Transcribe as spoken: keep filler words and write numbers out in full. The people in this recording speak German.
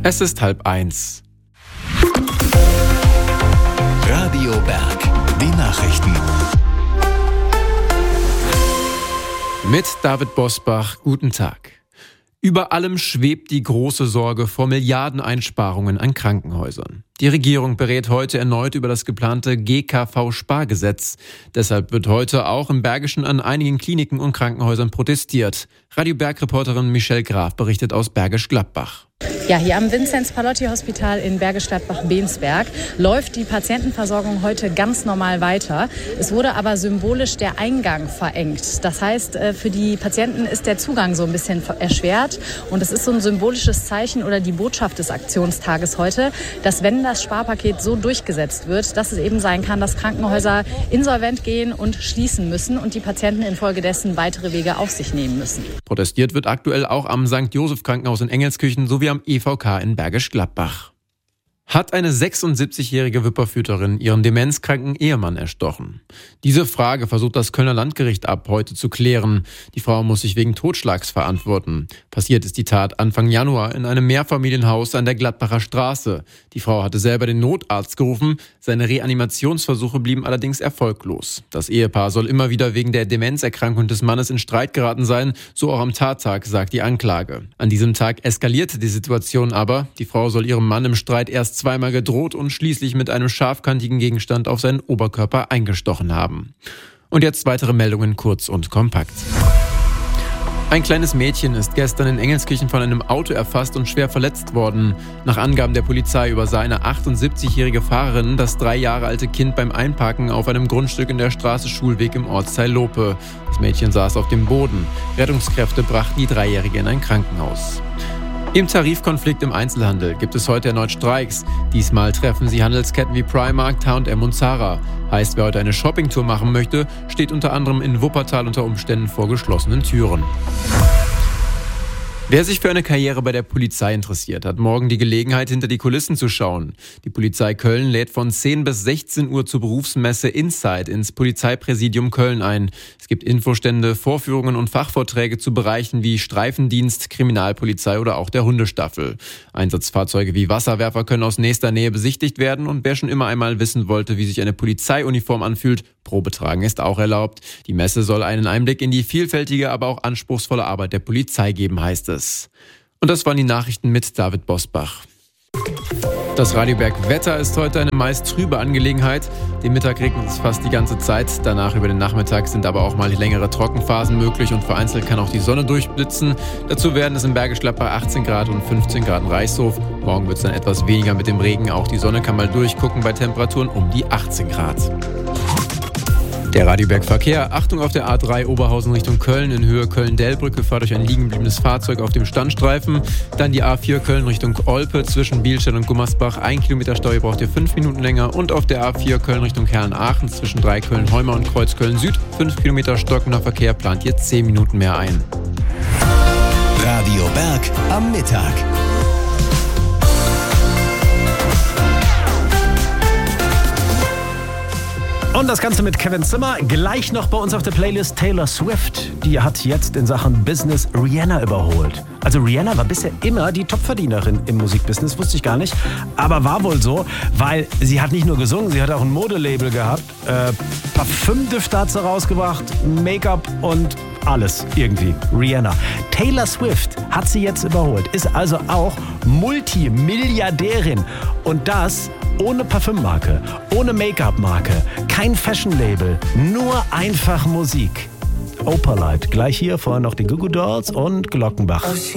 Es ist halb eins. Radio Berg, die Nachrichten. Mit David Bosbach, guten Tag. Über allem schwebt die große Sorge vor Milliardeneinsparungen an Krankenhäusern. Die Regierung berät heute erneut über das geplante G K V-Spargesetz. Deshalb wird heute auch im Bergischen an einigen Kliniken und Krankenhäusern protestiert. Radio Berg-Reporterin Michelle Graf berichtet aus Bergisch Gladbach. Ja, hier am Vinzenz-Pallotti-Hospital in Bergisch Gladbach-Bensberg läuft die Patientenversorgung heute ganz normal weiter. Es wurde aber symbolisch der Eingang verengt. Das heißt, für die Patienten ist der Zugang so ein bisschen erschwert. Und es ist so ein symbolisches Zeichen oder die Botschaft des Aktionstages heute, dass wenn das Sparpaket so durchgesetzt wird, dass es eben sein kann, dass Krankenhäuser insolvent gehen und schließen müssen und die Patienten infolgedessen weitere Wege auf sich nehmen müssen. Protestiert wird aktuell auch am Sankt Joseph Krankenhaus in Engelskirchen sowie am E V K in Bergisch Gladbach. Hat eine sechsundsiebzigjährige Wipperfürtherin ihren demenzkranken Ehemann erstochen? Diese Frage versucht das Kölner Landgericht ab heute zu klären. Die Frau muss sich wegen Totschlags verantworten. Passiert ist die Tat Anfang Januar in einem Mehrfamilienhaus an der Gladbacher Straße. Die Frau hatte selber den Notarzt gerufen. Seine Reanimationsversuche blieben allerdings erfolglos. Das Ehepaar soll immer wieder wegen der Demenzerkrankung des Mannes in Streit geraten sein, so auch am Tattag, sagt die Anklage. An diesem Tag eskalierte die Situation aber. Die Frau soll ihrem Mann im Streit erst zweimal gedroht und schließlich mit einem scharfkantigen Gegenstand auf seinen Oberkörper eingestochen haben. Und jetzt weitere Meldungen kurz und kompakt. Ein kleines Mädchen ist gestern in Engelskirchen von einem Auto erfasst und schwer verletzt worden. Nach Angaben der Polizei übersah eine achtundsiebzigjährige Fahrerin das drei Jahre alte Kind beim Einparken auf einem Grundstück in der Straße Schulweg im Ortsteil Lope. Das Mädchen saß auf dem Boden. Rettungskräfte brachten die Dreijährige in ein Krankenhaus. Im Tarifkonflikt im Einzelhandel gibt es heute erneut Streiks. Diesmal treffen sie Handelsketten wie Primark, H und M und Zara. Heißt, wer heute eine Shoppingtour machen möchte, steht unter anderem in Wuppertal unter Umständen vor geschlossenen Türen. Wer sich für eine Karriere bei der Polizei interessiert, hat morgen die Gelegenheit, hinter die Kulissen zu schauen. Die Polizei Köln lädt von zehn bis sechzehn Uhr zur Berufsmesse Inside ins Polizeipräsidium Köln ein. Es gibt Infostände, Vorführungen und Fachvorträge zu Bereichen wie Streifendienst, Kriminalpolizei oder auch der Hundestaffel. Einsatzfahrzeuge wie Wasserwerfer können aus nächster Nähe besichtigt werden und wer schon immer einmal wissen wollte, wie sich eine Polizeiuniform anfühlt, Probetragen ist auch erlaubt. Die Messe soll einen Einblick in die vielfältige, aber auch anspruchsvolle Arbeit der Polizei geben, heißt es. Und das waren die Nachrichten mit David Bosbach. Das Radio Berg Wetter ist heute eine meist trübe Angelegenheit. Den Mittag regnet es fast die ganze Zeit. Danach über den Nachmittag sind aber auch mal längere Trockenphasen möglich und vereinzelt kann auch die Sonne durchblitzen. Dazu werden es in Bergisch Gladbach achtzehn Grad und fünfzehn Grad in Reichshof. Morgen wird es dann etwas weniger mit dem Regen. Auch die Sonne kann mal durchgucken bei Temperaturen um die achtzehn Grad. Der Radioberg-Verkehr. Achtung auf der A drei Oberhausen Richtung Köln. In Höhe Köln-Dellbrücke fahrt euch ein liegenbliebenes Fahrzeug auf dem Standstreifen. Dann die A vier Köln Richtung Olpe zwischen Bielstedt und Gummersbach. Ein Kilometer Stau, braucht ihr fünf Minuten länger. Und auf der A vier Köln Richtung Herrenaachen zwischen Dreiköln-Heumer und Kreuzköln-Süd. fünf Kilometer stockender Verkehr, plant ihr zehn Minuten mehr ein. Radio Berg am Mittag. Und das Ganze mit Kevin Zimmer. Gleich noch bei uns auf der Playlist Taylor Swift. Die hat jetzt in Sachen Business Rihanna überholt. Also Rihanna war bisher immer die Topverdienerin im Musikbusiness, wusste ich gar nicht. Aber war wohl so, weil sie hat nicht nur gesungen, sie hat auch ein Modelabel gehabt. Äh, Parfümdüfte hat sie rausgebracht, Make-up und alles irgendwie. Rihanna. Taylor Swift hat sie jetzt überholt, ist also auch Multimilliardärin. Und das ohne Parfümmarke, ohne Make-up-Marke, kein Fashion-Label, nur einfach Musik. Opalite, gleich hier vorher noch die Goo Goo Dolls und Glockenbach.